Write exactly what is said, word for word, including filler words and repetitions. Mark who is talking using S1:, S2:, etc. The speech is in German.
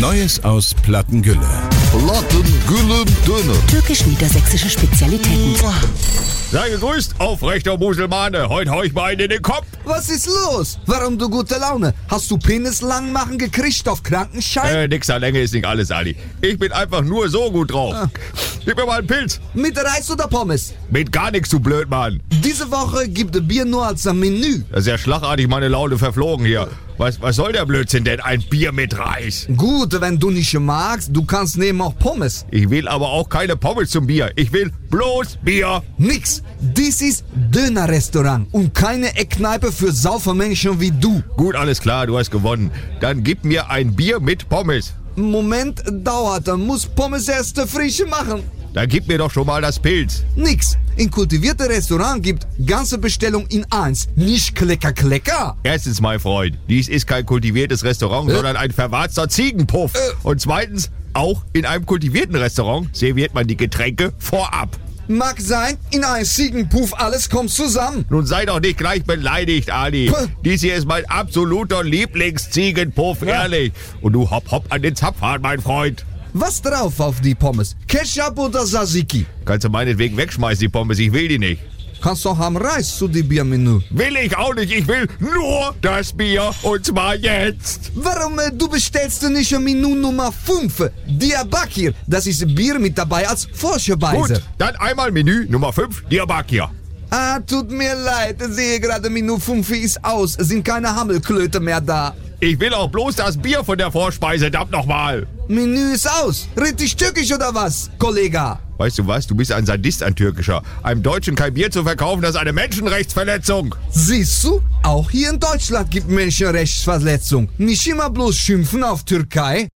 S1: Neues aus Plattengülle.
S2: Plattengülle Döner.
S3: Türkisch-niedersächsische Spezialitäten.
S4: Sei gegrüßt, aufrechter Muselmane. Heute hau ich mal einen in den Kopf.
S5: Was ist los? Warum du gute Laune? Hast du Penis lang machen gekriegt auf Krankenschein?
S4: Äh, nix an Länge ist nicht alles, Ali. Ich bin einfach nur so gut drauf.
S5: Ah.
S4: Gib mir mal einen Pilz.
S5: Mit Reis oder Pommes?
S4: Mit gar nichts, du Blödmann.
S5: Diese Woche gibt es Bier nur als ein Menü.
S4: Das ist ja schlagartig meine Laune verflogen hier. Was, was soll der Blödsinn denn? Ein Bier mit Reis.
S5: Gut, wenn du nicht magst, du kannst nehmen auch Pommes.
S4: Ich will aber auch keine Pommes zum Bier. Ich will bloß Bier.
S5: Nix. Dies ist Dönerrestaurant und keine Eckkneipe für Saufermenschen wie du.
S4: Gut, alles klar, du hast gewonnen. Dann gib mir ein Bier mit Pommes.
S5: Moment dauert, dann muss Pommes erst frische machen.
S4: Dann gib mir doch schon mal das Pilz.
S5: Nix. In kultivierte Restaurant gibt ganze Bestellung in eins. Nicht Klecker Klecker.
S4: Erstens, mein Freund, dies ist kein kultiviertes Restaurant,
S5: Äh?
S4: sondern ein verwarzter Ziegenpuff.
S5: Äh.
S4: Und zweitens, auch in einem kultivierten Restaurant serviert man die Getränke vorab.
S5: Mag sein, in einem Ziegenpuff alles kommt zusammen.
S4: Nun sei doch nicht gleich beleidigt, Ali.
S5: Puh.
S4: Dies hier ist mein absoluter Lieblingsziegenpuff,
S5: Ja.
S4: ehrlich. Und du hopp hopp an den Zapfhahn, mein Freund.
S5: Was drauf auf die Pommes? Ketchup oder Tzatziki?
S4: Kannst du meinetwegen wegschmeißen, die Pommes, ich will die nicht.
S5: Kannst doch am Reis zu dem Biermenü.
S4: Will ich auch nicht, ich will nur das Bier und zwar jetzt.
S5: Warum äh, du bestellst du nicht Menü Nummer fünf? Diabakir, das ist Bier mit dabei als Vorspeise.
S4: Gut, dann einmal Menü Nummer fünf, Diyarbakir.
S5: Ah, tut mir leid, sehe gerade Menü fünf ist aus, sind keine Hammelklöte mehr da.
S4: Ich will auch bloß das Bier von der Vorspeise, verdammt nochmal.
S5: Menü ist aus. Richtig türkisch oder was, Kollege?
S4: Weißt du was, du bist ein Sadist, ein Türkischer. Einem Deutschen kein Bier zu verkaufen, das ist eine Menschenrechtsverletzung.
S5: Siehst du, auch hier in Deutschland gibt Menschenrechtsverletzung. Nicht immer bloß schimpfen auf Türkei.